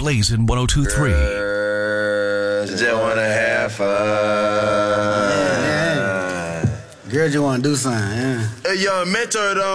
Blazing 102.3. Just wanna have fun. Girl, just wanna do something, yeah. A young mentor, though.